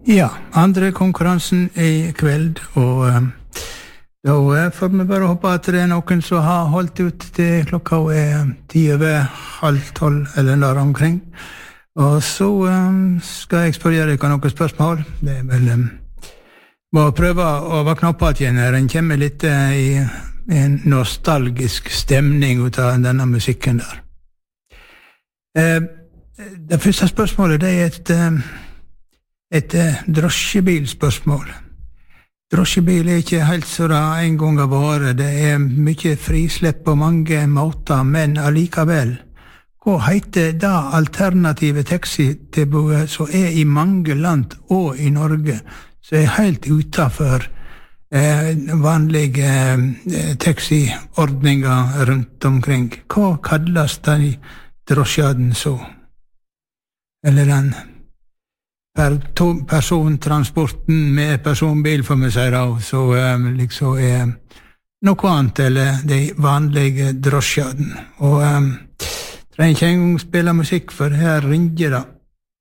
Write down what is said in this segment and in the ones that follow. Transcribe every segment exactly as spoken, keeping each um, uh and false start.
Ja, andre konkurransen i kveld, og um, da får vi bare håpe at det er noen som har holdt ut til klokka er ti over halv tolv eller der omkring. Og så um, skal jeg spørre dere noen spørsmål. Det er vel um, må prøve å vakne opp igjen når en kommer litt uh, i en nostalgisk stemning ut av denne musikken der. Uh, det første spørsmålet det er et, uh, et uh, drosjebilspørsmål. Drosjebil er ikke helt så det en gang har vært. Det er mye frislepp på mange måter, men allikevel. Hva heter det alternative taxitilbudet som er i mange land og i Norge, som er helt utenfor eh, vanlige eh, taxiordninger rundt omkring? Hva kalles de drosjaden så? Eller den per persontransporten med personbil, for meg sier da, så um, liksom er noe annet, eller de vanlige drosjaden. Og um, trenger ikke engang spille musikk, for her ringer det.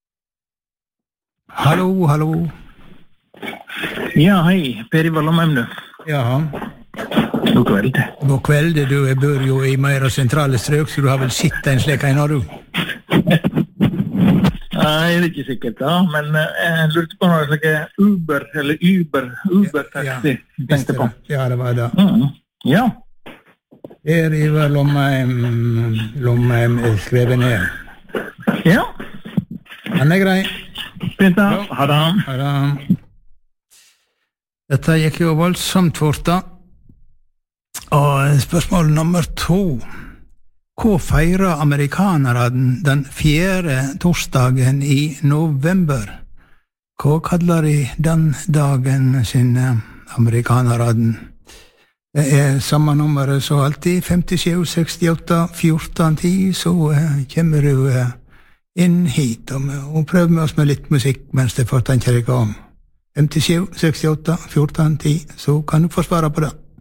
Hallo, hallo. Ja, hei, Per Ivar Lomheim, du. Ja. God kveld. God kveld, du bor jo i mer sentrale strøk, så du har vel sett en slik en, har du? Nei, det er ikke sikkert da, men jeg lurte på noe slags Uber, eller Uber, Uber-taxi, ja, tenkte på. Ja, det var det. Mm. Ja. Per Ivar Lomheim, Lomheim er skrevet ned. Ja. Han er grei. Fint da, ha det. Ha det. Dette gikk jo voldsomt fort da. Og spørsmål nummer to. Hva feirer amerikanere den fjerde torsdagen i november? Hva kaller de den dagen sin amerikanere? Det er samme nummer så alltid, femtisju sekstiåtte fjorten ti, så kommer du inn hit og, og prøver med oss med litt musikk mens det får tenke deg om. femtisju sekstiåtte fjorten ti, så kan du få svare på det.